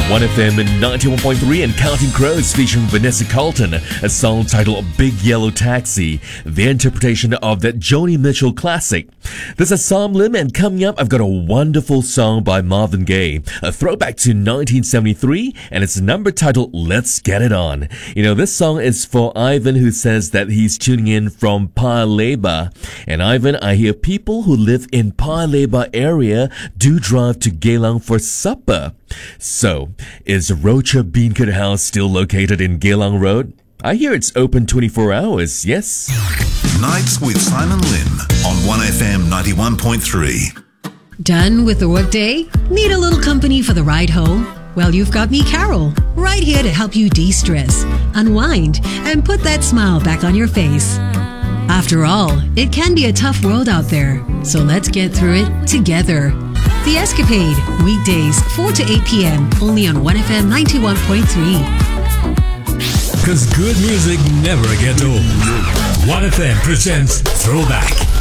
1FM 91.3 and Counting Crows featuring Vanessa Carlton, a song titled Big Yellow Taxi, the interpretation of that Joni Mitchell classic. This is Sam Lim, and coming up, I've got a wonderful song by Marvin Gaye, a throwback to 1973, and it's a number titled Let's Get It On. You know, this song is for Ivan, who says that he's tuning in from Paya Lebar. And Ivan, I hear people who live in Paya Lebar area do drive to Geylang for supper. So, is Rocha Beancurd House still located in Geylang Road? I hear it's open 24 hours, yes? Nights with Simon Lim on 1FM 91.3. Done with the workday? Need a little company for the ride home? Well, you've got me, Carol, right here to help you de-stress, unwind, and put that smile back on your face. After all, it can be a tough world out there, so let's get through it together. The Escapade, weekdays 4 to 8 p.m. only on 1FM 91.3. Because good music never gets old. 1FM presents Throwback.